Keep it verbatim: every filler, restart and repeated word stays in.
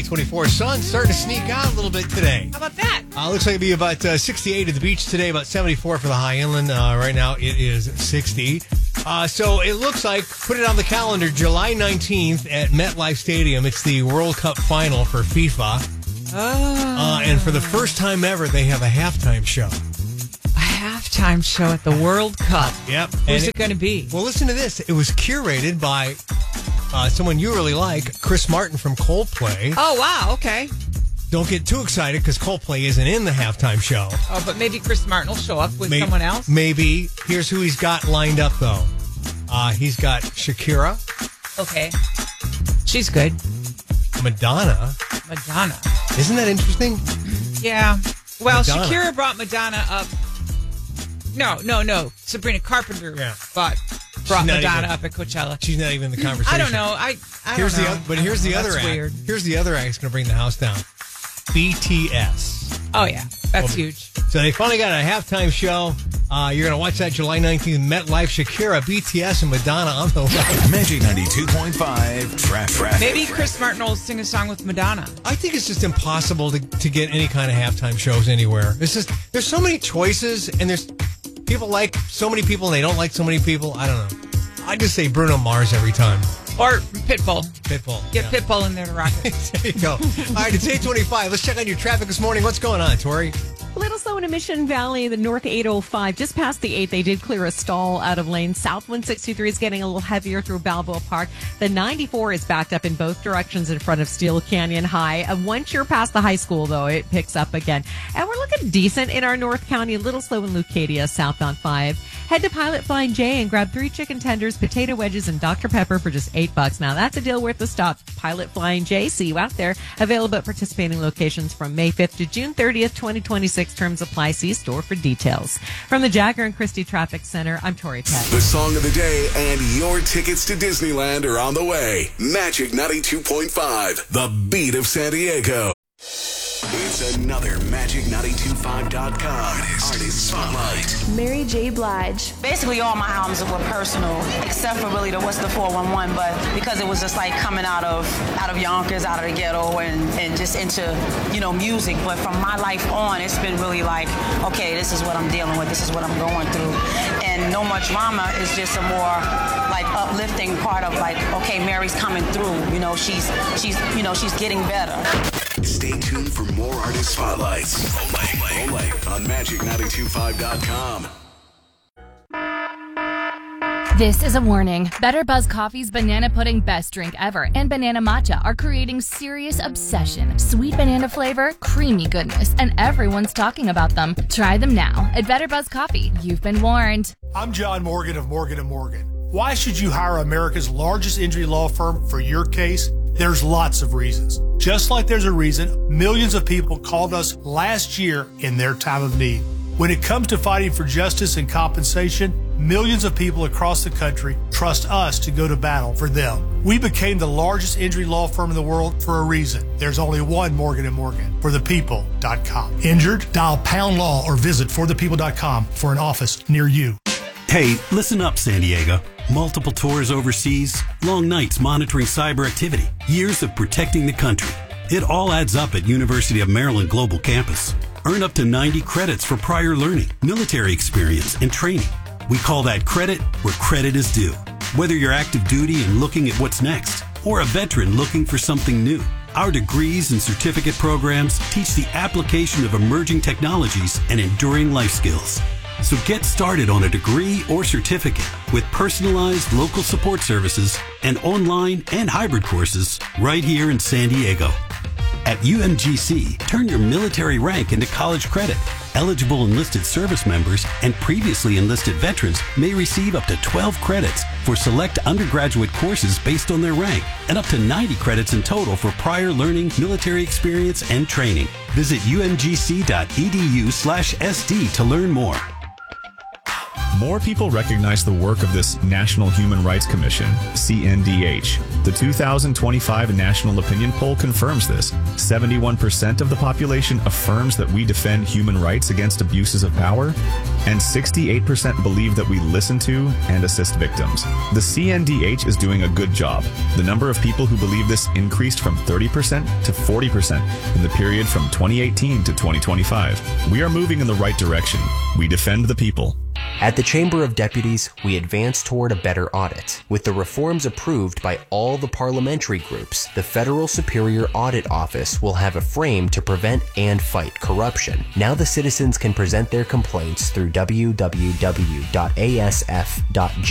twenty-four sun starting to sneak out a little bit today. How about that? Uh, looks like it'll be about uh, sixty-eight at the beach today, about seventy-four for the high inland. Uh, right now it is sixty. Uh, so it looks like, put it on the calendar, July nineteenth at MetLife Stadium. It's the World Cup final for FIFA. Oh. Uh, and for the first time ever, they have a halftime show. A halftime show at the World Cup. Yep. Who's And it, it- going to be? Well, listen to this. It was curated by uh, someone you really like, Chris Martin from Coldplay. Oh, wow. Okay. Don't get too excited because Coldplay isn't in the halftime show. Oh, but maybe Chris Martin will show up with May- someone else. Maybe. Here's who he's got lined up, though. Uh, he's got Shakira, Okay. She's good. Madonna. Madonna. Isn't that interesting? Yeah. Well, Madonna. Shakira brought Madonna up. No, no, no. Sabrina Carpenter Yeah. brought, brought not Madonna even- up at Coachella. She's not even in the conversation. I don't know. I, I Here's don't the know. oth- but here's I the don't know. other That's act. weird. Here's the other act that's going to bring the house down. B T S. Oh, yeah. That's Well, huge. So they finally got a halftime show. Uh, you're going to watch that July nineteenth, MetLife, Shakira, B T S, and Madonna on the way. Magic ninety-two point five Traffic. Maybe Chris Martin will sing a song with Madonna. I think it's just impossible to, to get any kind of halftime shows anywhere. It's just, there's so many choices, and there's people like so many people, and they don't like so many people. I don't know. I just say Bruno Mars every time. Or Pitbull. Pitbull. Get yeah. Pitbull in there to rock it. There you go. All right, it's eight twenty-five. Let's check on your traffic this morning. What's going on, Tori? A little slow in Mission Valley, the north eight oh five, just past the eight. They did clear a stall out of lane. South one sixty-three is getting a little heavier through Balboa Park. The ninety-four is backed up in both directions in front of Steel Canyon High. And once you're past the high school, though, it picks up again. And we're looking decent in our North County, a little slow in Leucadia, southbound five. Head to Pilot Flying J and grab three chicken tenders, potato wedges, and Doctor Pepper for just eight bucks. Now, that's a deal worth the stop. Pilot Flying J, see you out there. Available at participating locations from May fifth to June thirtieth, twenty twenty-six. Terms apply. See store for details. From the Jagger and Christie Traffic Center, I'm Tori Pett. The song of the day and your tickets to Disneyland are on the way. Magic ninety-two point five, the beat of San Diego. It's another Magic nine two five dot com Artist Spotlight. Mary J. Blige. Basically, all my albums were personal, except for really the What's the four one one, but because it was just like coming out of out of Yonkers, out of the ghetto, and, and just into, you know, music. But from my life on, it's been really like, okay, this is what I'm dealing with, this is what I'm going through. And No More Drama is just a more like uplifting part of like, okay, Mary's coming through, you know, she's she's you know, she's getting better. Stay tuned for more Artist Spotlights. Only, only on Magic nine two five dot com. This is a warning. Better Buzz Coffee's Banana Pudding Best Drink Ever and Banana Matcha are creating serious obsession. Sweet banana flavor, creamy goodness, and everyone's talking about them. Try them now at Better Buzz Coffee. You've been warned. I'm John Morgan of Morgan and Morgan. Why should you hire America's largest injury law firm for your case? There's lots of reasons. Just like there's a reason millions of people called us last year in their time of need. When it comes to fighting for justice and compensation, millions of people across the country trust us to go to battle for them. We became the largest injury law firm in the world for a reason. There's only one Morgan and Morgan, for the people dot com. Injured? Dial pound law or visit for the people dot com for an office near you. Hey, listen up, San Diego. Multiple tours overseas, long nights monitoring cyber activity, years of protecting the country. It all adds up at University of Maryland Global Campus. Earn up to ninety credits for prior learning, military experience, and training. We call that credit where credit is due. Whether you're active duty and looking at what's next, or a veteran looking for something new, our degrees and certificate programs teach the application of emerging technologies and enduring life skills. So get started on a degree or certificate with personalized local support services and online and hybrid courses right here in San Diego. At U M G C, turn your military rank into college credit. Eligible enlisted service members and previously enlisted veterans may receive up to twelve credits for select undergraduate courses based on their rank, and up to ninety credits in total for prior learning, military experience, and training. Visit U M G C dot E D U slash S D to learn more. more people recognize the work of this National Human Rights Commission, C N D H. The two thousand twenty-five National Opinion Poll confirms this. seventy-one percent of the population affirms that we defend human rights against abuses of power, and sixty-eight percent believe that we listen to and assist victims. The C N D H is doing a good job. The number of people who believe this increased from thirty percent to forty percent in the period from twenty eighteen to twenty twenty-five. We are moving in the right direction. We defend the people. At the Chamber of Deputies, we advance toward a better audit. With the reforms approved by all the parliamentary groups, the Federal Superior Audit Office will have a frame to prevent and fight corruption. Now the citizens can present their complaints through w w w dot a s f dot g